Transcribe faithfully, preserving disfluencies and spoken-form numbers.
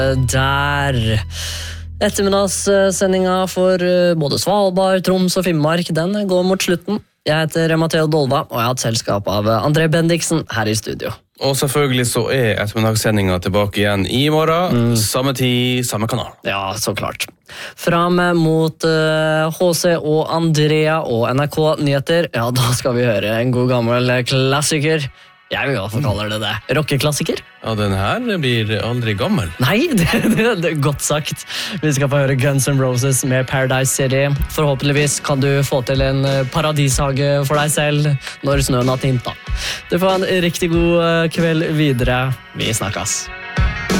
Der ettermiddagssendinga for både Svalbard, Troms og Finnmark, den går mot slutten. Jeg heter Matteo Dolva, og jeg har hatt selskap av André Bendiksen her i studio. Og selvfølgelig så er ettermiddagssendinga tilbake igjen i morgen, mm. samme tid, samme kanal. Ja, så klart. Fram mot uh, H C og Andrea og N R K Nyheter, ja, da skal vi høre en god gammel klassiker. Jeg vil i hvert fall kalle det det. Rockeklassiker. Ja, den her blir aldri gammel. Nei, det, det, det er godt sagt. Vi skal få høre Guns N' Roses med Paradise City. Forhåpentligvis kan du få til en paradishage for deg selv når snøen har tinta. Du får en riktig god kveld videre. Vi snakkes.